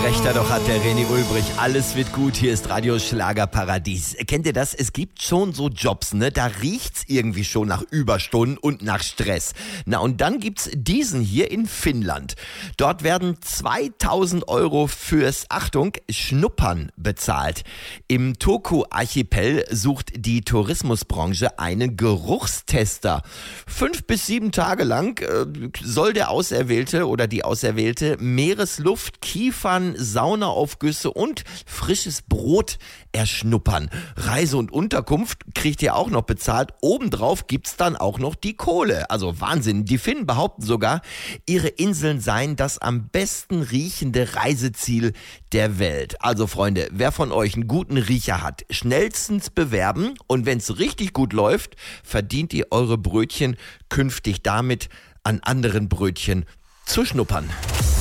Recht doch hat der René Ulbrich. Alles wird gut, hier ist Radio Schlagerparadies. Kennt ihr das? Es gibt schon so Jobs, ne? Da riecht's irgendwie schon nach Überstunden und nach Stress. Na, und dann gibt's diesen hier in Finnland. Dort werden 2000 Euro fürs, Achtung, Schnuppern bezahlt. Im Turku-Archipel sucht die Tourismusbranche einen Geruchstester. 5 bis 7 Tage lang soll der Auserwählte oder die Auserwählte Meeresluft, Kiefern, Saunaaufgüsse und frisches Brot erschnuppern. Reise und Unterkunft kriegt ihr auch noch bezahlt. Obendrauf gibt's dann auch noch die Kohle. Also Wahnsinn. Die Finnen behaupten sogar, ihre Inseln seien das am besten riechende Reiseziel der Welt. Also Freunde, wer von euch einen guten Riecher hat, schnellstens bewerben. Und wenn's richtig gut läuft, verdient ihr eure Brötchen künftig damit, an anderen Brötchen zu schnuppern.